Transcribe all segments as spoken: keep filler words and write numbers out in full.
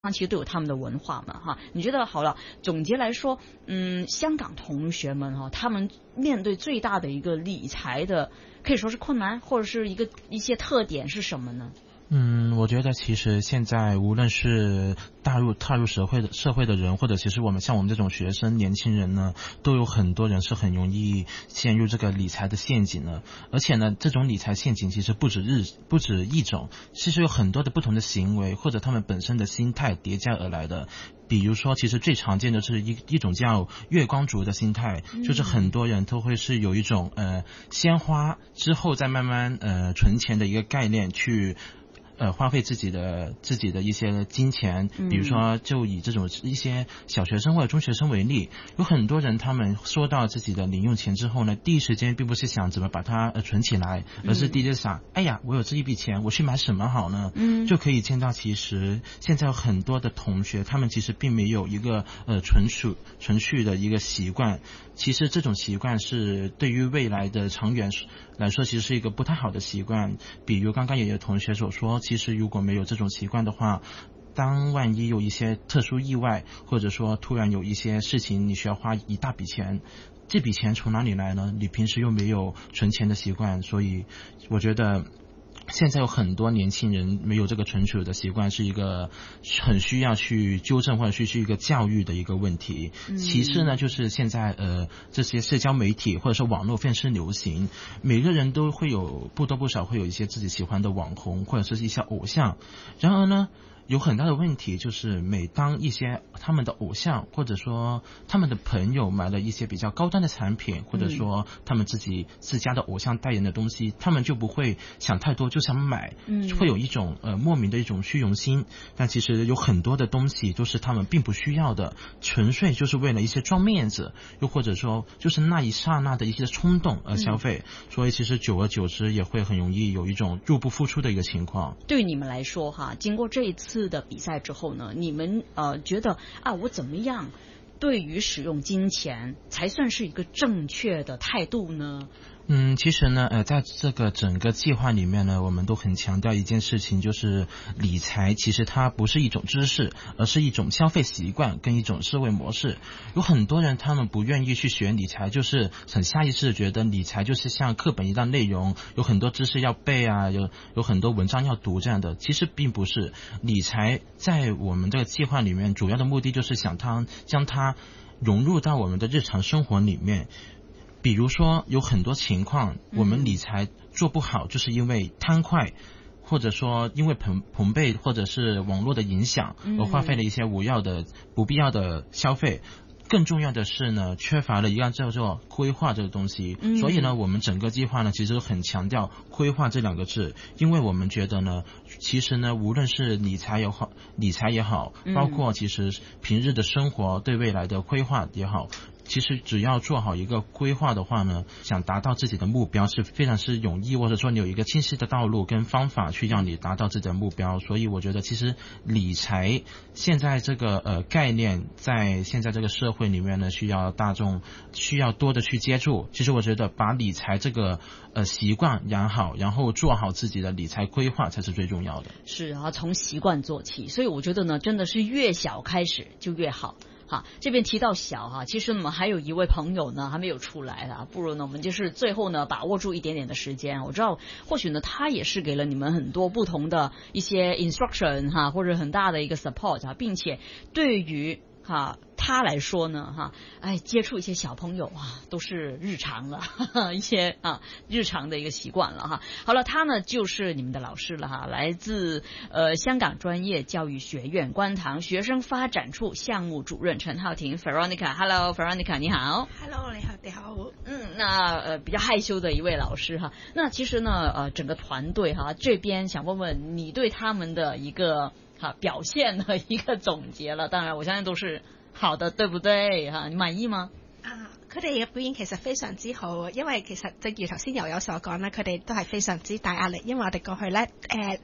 其实都有他们的文化嘛哈，你觉得好了，总结来说，嗯，香港同学们哈，他们面对最大的一个理财的，可以说是困难，或者是一个一些特点是什么呢？ 嗯，我觉得其实现在无论是大入踏入社会的社会的人，或者其实我们像我们这种学生年轻人呢，都有很多人是很容易陷入这个理财的陷阱的。而且呢，这种理财陷阱其实不止日不止一种，其实有很多的不同的行为或者他们本身的心态叠加而来的。比如说，其实最常见的是一一种叫月光族的心态，就是很多人都会是有一种呃先花之后再慢慢呃存钱的一个概念去。呃，花费自己的自己的一些金钱，比如说，就以这种一些小学生或者中学生为例，有很多人他们收到自己的零用钱之后呢，第一时间并不是想怎么把它呃存起来，而是第一想，哎呀，我有这一笔钱，我去买什么好呢？嗯，就可以见到，其实现在有很多的同学，他们其实并没有一个呃存储存蓄的一个习惯。其实这种习惯是对于未来的长远来说，其实是一个不太好的习惯。比如刚刚也有同学所说，其实如果没有这种习惯的话，当万一有一些特殊意外，或者说突然有一些事情你需要花一大笔钱，这笔钱从哪里来呢？你平时又没有存钱的习惯，所以我觉得现在有很多年轻人没有这个存储的习惯，是一个很需要去纠正或者是一个教育的一个问题。嗯、其次呢，就是现在呃这些社交媒体或者说网络非常流行，每个人都会有不多不少会有一些自己喜欢的网红或者是一些偶像，然而呢。有很大的问题，就是每当一些他们的偶像或者说他们的朋友买了一些比较高端的产品，或者说他们自己自家的偶像代言的东西，他们就不会想太多，就想买，会有一种呃莫名的一种虚荣心。但其实有很多的东西都是他们并不需要的，纯粹就是为了一些装面子，又或者说就是那一刹那的一些冲动而消费，所以其实久而久之也会很容易有一种入不敷出的一个情况。 对于你们来说哈，经过这一次的比赛之后呢，你们呃觉得啊，我怎么样对于使用金钱才算是一个正确的态度呢？ 嗯，其实呢，呃，在这个整个计划里面呢，我们都很强调一件事情，就是理财其实它不是一种知识，而是一种消费习惯跟一种思维模式。有很多人他们不愿意去学理财，就是很下意识的觉得理财就是像课本一样内容，有很多知识要背啊，有有很多文章要读这样的。其实并不是，理财在我们这个计划里面主要的目的就是想它将它融入到我们的日常生活里面。比如说有很多情况我们理财做不好，就是因为贪快，或者说因为朋朋辈或者是网络的影响而花费了一些无要的不必要的消费。更重要的是呢，缺乏了一个叫做规划这个东西。所以呢，我们整个计划呢其实很强调规划这两个字，因为我们觉得呢，其实呢无论是理财也好理财也好，包括其实平日的生活对未来的规划也好，其实只要做好一个规划的话呢，想达到自己的目标是非常是容易，或者说你有一个清晰的道路跟方法去让你达到自己的目标。所以我觉得其实理财现在这个呃概念在现在这个社会里面呢，需要大众需要多的去接触。其实我觉得把理财这个呃习惯养好，然后做好自己的理财规划才是最重要的。 是啊，从习惯做起，所以我觉得呢，真的是越小开始就越好。好，这边提到小哈，其实我们还有一位朋友呢还没有出来啊，不如呢我们就是最后呢把握住一点点的时间。我知道或许呢他也是给了你们很多不同的一些 instruction 哈，或者很大的一个 support 啊，并且对于哈他来说呢哈，哎，接触一些小朋友啊都是日常了，哈哈，一些啊日常的一个习惯了哈。好了，他呢就是你们的老师了哈，来自呃香港专业教育学院观塘学生发展处项目主任陈浩庭 Veronica。Hello Veronica 你好。 Hello 你好你好。 嗯，那呃比较害羞的一位老师哈。那其实呢呃整个团队哈这边想问问你对他们的一个哈表现的一个总结了，當然我相信都是好的，對不對嚇？你滿意嗎？ 啊，佢哋嘅表演其實非常之好，因為其實正如頭先悠悠所講啦，佢哋都係非常之大壓力，因為我哋過去咧誒。呃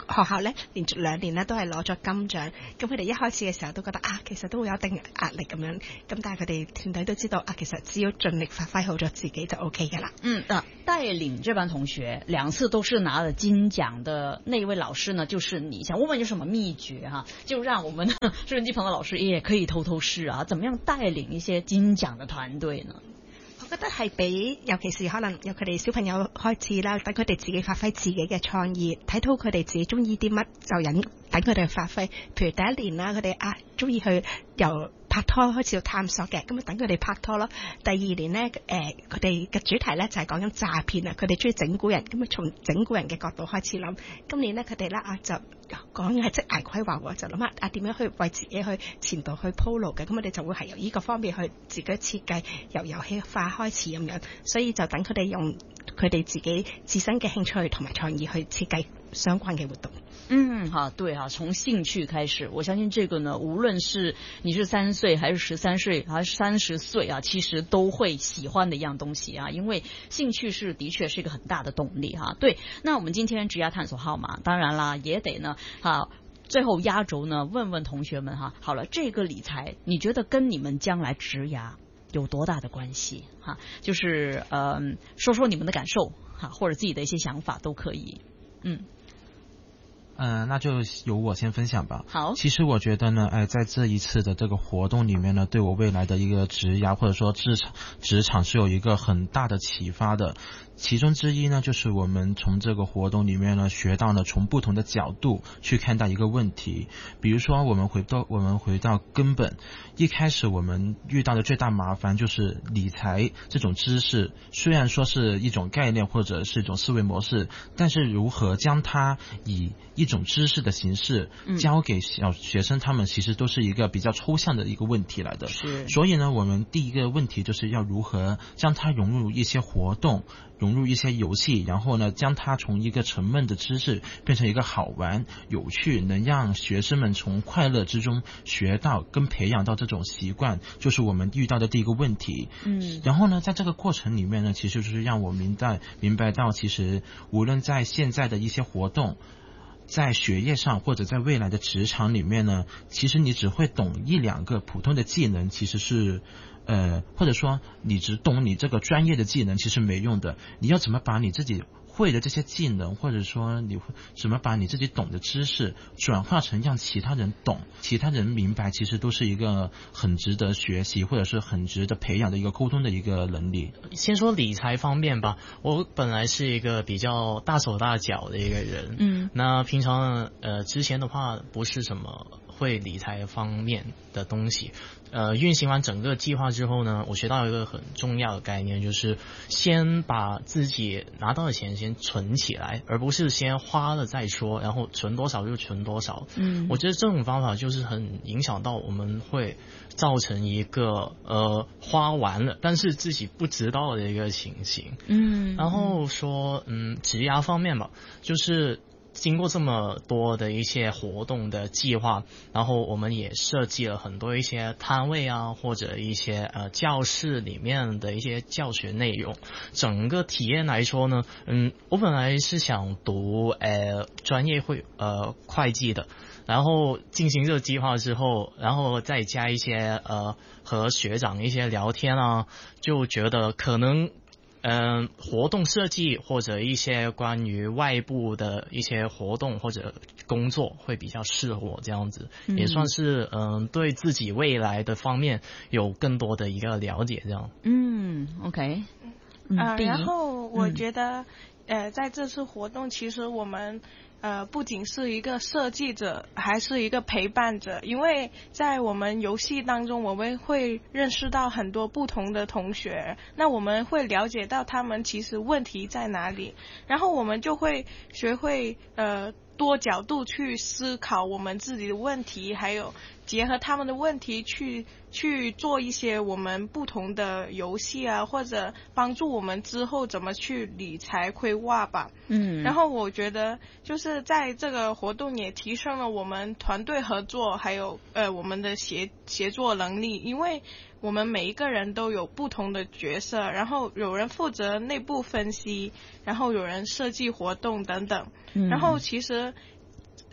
學校咧連續兩年咧都係攞咗金獎，咁佢哋一開始嘅時候都覺得啊，其實都會有一定壓力咁樣，咁但係佢哋團隊都知道啊，其實只要盡力發揮好咗自己就 OK 㗎啦。 嗯啊，帶領這班同學兩次都是拿了金獎的那一位老師呢，就是你，想問問有什麼秘訣哈、啊？就讓我們收音機旁的老師也可以偷偷試啊，怎麼樣帶領一些金獎的團隊呢？ 我覺得係俾，尤其是可能由佢哋小朋友開始啦，等佢哋自己發揮自己嘅創意，睇到佢哋自己中意啲乜就引，等佢哋發揮。譬如第一年啦，佢哋啊中意去由拍拖開始要探索嘅，咁啊等佢哋拍拖咯。第二年咧，誒佢哋嘅主題咧就係講緊詐騙啊，佢哋中意整蠱人，咁啊從整蠱人嘅角度開始諗。今年咧佢哋咧啊就講緊係職涯規劃喎，就諗下啊點樣去為自己去前途去鋪路嘅，咁我哋就會係由呢個方面去自己設計，由遊戲化開始咁樣，所以就等佢哋用佢哋自己自身嘅興趣同埋創意去設計相關嘅活動。 嗯，哈，對哈，從興趣開始，我相信這個呢，無論是你是三歲還是十三歲還是三十歲啊，其實都會喜歡的一樣東西啊，因為興趣是的確是一個很大的動力哈。對，那我們今天職涯探索號碼，當然啦，也得呢，哈，最後壓軸呢，問問同學們哈，好了，這個理財，你覺得跟你們將來職涯有多大的關係哈？就是呃，說說你們的感受哈，或者自己的一些想法都可以，嗯。 嗯、呃，那就由我先分享吧。 好， 其實我覺得呢，哎，在這一次的這個活動裏面呢，對我未來的一個職涯或者說職場職場是有一個很大的啟發的。其中之一呢，就是我們從這個活動裏面呢，學到了從不同的角度去看待一個問題。比如說，我們回到我們回到根本，一開始我們遇到的最大麻煩就是理財這種知識，雖然說是一種概念或者是一種思維模式，但是如何將它以一種知識的形式教給小學生，他們其實都是一個比較抽象的一個問題來的。 是， 所以呢，我們第一個問題就是要如何將它融入一些活動，融入一些遊戲，然後呢，將它從一個沉悶的知識變成一個好玩、有趣，能讓學生們從快樂之中學到跟培養到這種習慣，就是我們遇到的第一個問題。 嗯， 然後呢，在這個過程裡面呢，其實就是讓我明白明白到，其實無論在現在的一些活動，在學業上或者在未來的職場裡面呢，其實你只會懂一兩個普通的技能，其實是呃，或者說你只懂你這個專業的技能，其實沒用的。你要怎麼把你自己會的這些技能，或者說你怎麼把你自己懂的知識轉化成讓其他人懂、其他人明白，其實都是一個很值得學習或者是很值得培養的一個溝通的一個能力。 先說理財方面吧，我本來是一個比較大手大腳的一個人，嗯，那平常呃之前的話不是什麼會理財方面的東西。呃，運行完整個計劃之後呢，我學到一個很重要的概念，就是先把自己拿到的錢先存起來，而不是先花了再說，然後存多少就存多少。嗯，我覺得這種方法就是很影響到我們會造成一個呃花完了，但是自己不知道的一個情形。嗯，然後說嗯職涯方面吧，就是經過這麼多的一些活動的計劃，然後我們也設計了很多一些攤位啊，或者一些呃教室裡面的一些教學內容。整個體驗來說呢，嗯，我本來是想讀呃專業會呃會計的，然後進行這個計劃之後，然後再加一些呃和學長一些聊天啊，就覺得可能嗯，活動設計或者一些關於外部的一些活動或者工作會比較適合我這樣子，嗯、也算是嗯對自己未來的方面有更多的一個了解這樣。嗯 ，OK， 嗯、呃，然後我覺得、嗯、呃在這次活動其實我們呃，不僅是一個設計者，還是一個陪伴者，因為在我們遊戲當中，我們會認識到很多不同的同學，那我們會了解到他們其實問題在哪裡，然後我們就會學會呃多角度去思考我們自己的問題，還有結合他們的問題去去做一些我們不同的遊戲啊，或者幫助我們之後怎麼去理財規劃吧。嗯，然後我覺得就是在這個活動也提升了我們團隊合作，還有呃我們的協協作能力，因為我們每一個人都有不同的角色，然後有人負責內部分析，然後有人設計活動等等。嗯，然後其實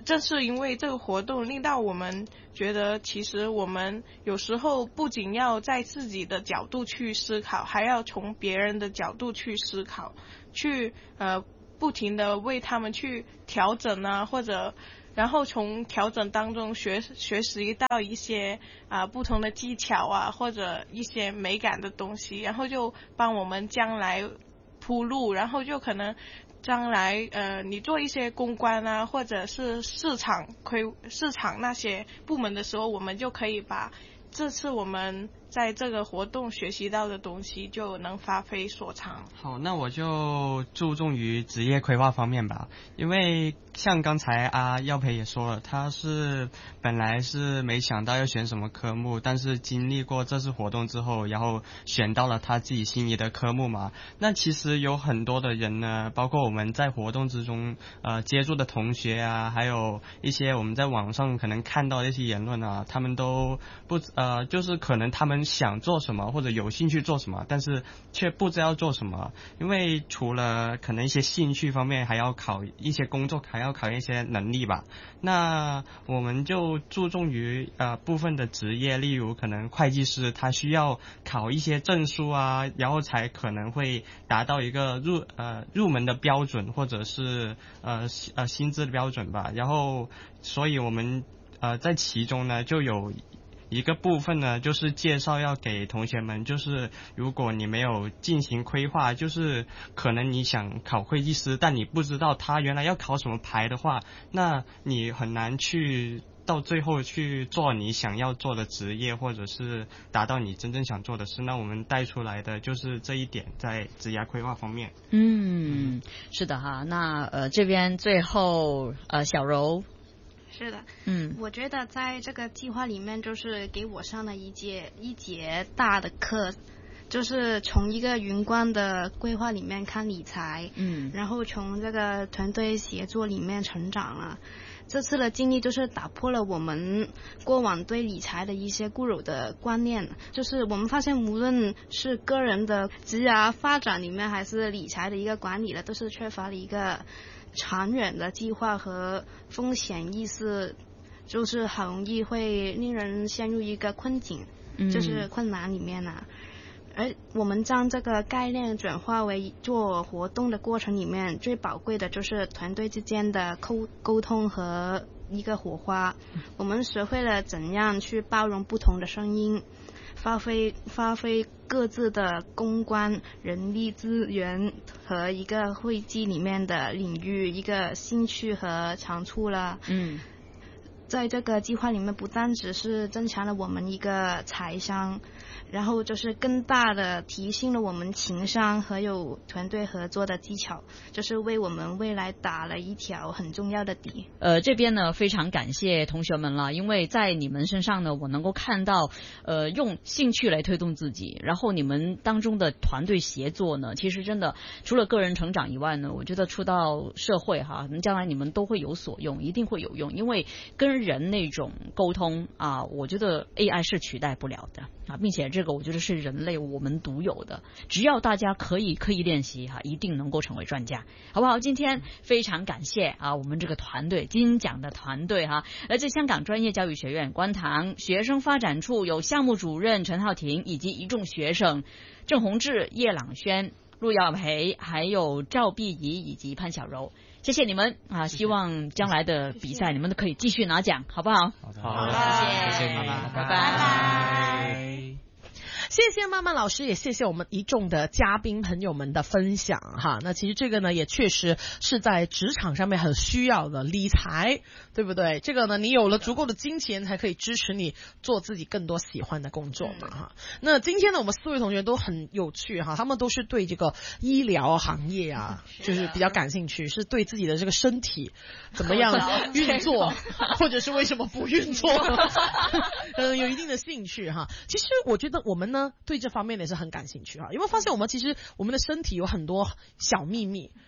正是因为这个活动令到我们觉得，其实我们有时候不仅要在自己的角度去思考，还要从别人的角度去思考，去呃不停的为他们去调整啊，或者然后从调整当中学学习到一些啊、呃、不同的技巧啊，或者一些美感的东西，然后就帮我们将来铺路，然后就可能将来呃你做一些公关啊，或者是市场亏市场那些部门的时候，我们就可以把这次我们在这个活动学习到的东西就能发挥所长。 好，那我就注重于职业规划方面吧，因为像刚才啊耀培也说了，他是本来是没想到要选什么科目，但是经历过这次活动之后，然后选到了他自己心仪的科目嘛。那其实有很多的人呢，包括我们在活动之中呃接触的同学啊，还有一些我们在网上可能看到的一些言论啊，他们都不呃就是可能他们想做什么或者有兴趣做什么，但是却不知道做什么，因为除了可能一些兴趣方面，还要考一些工作，还要考一些能力吧。那我们就注重于呃部分的职业，例如可能会计师他需要考一些证书啊，然后才可能会达到一个入呃入门的标准，或者是呃呃薪资的标准吧。然后所以我们呃在其中呢就有一个部分呢，就是介绍要给同学们，就是如果你没有进行规划，就是可能你想考会计师，但你不知道他原来要考什么牌的话，那你很难去到最后去做你想要做的职业，或者是达到你真正想做的事。那我们带出来的就是这一点，在职业规划方面。 嗯，是的哈。那呃这边最后呃小柔。 是的， 嗯， 我觉得在这个计划里面，就是给我上了一节一节大的课，就是从一个宏观的规划里面看理财， 嗯， 然后从这个团队协作里面成长了。这次的经历就是打破了我们过往对理财的一些固有的观念，就是我们发现无论是个人的职业发展里面，还是理财的一个管理的，都是缺乏了一个长远的计划和风险意识，就是很容易会令人陷入一个困境， 嗯、 就是困难里面啊。而我们将这个概念转化为做活动的过程里面，最宝贵的就是团队之间的沟沟通和一个火花。我们学会了怎样去包容不同的声音，发挥发挥各自的公关、人力资源和一个会计里面的领域一个兴趣和长处了。 嗯， 在这个计划里面，不单只是增强了我们一个财商，然后就是更大的提升了我们情商和有团队合作的技巧，就是为我们未来打了一条很重要的底。 呃，这边呢非常感谢同学们了，因为在你们身上呢，我能够看到，呃，用兴趣来推动自己，然后你们当中的团队协作呢，其实真的除了个人成长以外呢，我觉得出到社会哈，将来你们都会有所用，一定会有用，因为跟人那种沟通啊，我觉得 A I 是取代不了的啊，并且这个我觉得是人类我们独有的，只要大家可以刻意练习哈，一定能够成为专家，好不好？今天非常感谢啊，我们这个团队金奖的团队哈，来自香港专业教育学院观塘学生发展处有项目主任陈浩庭以及一众学生郑宏志、叶朗轩、陆耀培，还有赵碧怡以及潘小柔。谢谢你们啊！希望将来的比赛你们都可以继续拿奖，好不好？ 好的， 好的， 谢谢你， 拜拜。 拜拜。谢谢曼曼老师，也谢谢我们一众的嘉宾朋友们的分享哈。那其实这个呢，也确实是在职场上面很需要的理财，对不对？这个呢，你有了足够的金钱，才可以支持你做自己更多喜欢的工作嘛哈。那今天呢，我们四位同学都很有趣哈，他们都是对这个医疗行业啊，就是比较感兴趣，是对自己的这个身体怎么样运作，或者是为什么不运作，嗯，有一定的兴趣哈。其实我觉得我们呢。对这方面也是很感兴趣哈，有没有发现我们其实我们的身体有很多小秘密，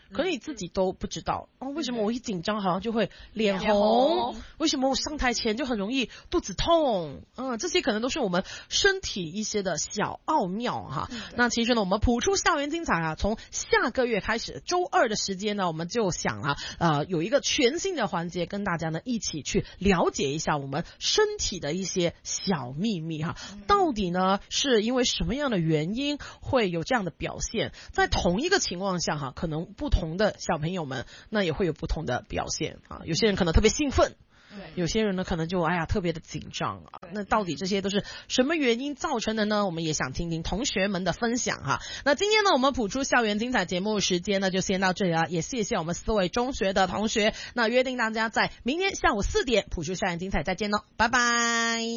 可能你自己都不知道哦，为什么我一紧张好像就会脸红？为什么我上台前就很容易肚子痛？嗯，这些可能都是我们身体一些的小奥妙哈。那其实呢，我们普出校园精彩啊，从下个月开始，周二的时间呢，我们就想啊，呃，有一个全新的环节，跟大家呢一起去了解一下我们身体的一些小秘密哈。到底呢是因为什么样的原因会有这样的表现？在同一个情况下哈，可能不同的小朋友们那也会有不同的表现啊。有些人可能特别兴奋。有些人呢可能就哎呀特别的紧张啊，那到底这些都是什么原因造成的呢？我们也想听听同学们的分享哈。那今天呢我们普出校园精彩节目时间呢就先到这里了，也谢谢我们四位中学的同学，那约定大家在明天下午四点普出校园精彩再见喽，拜拜。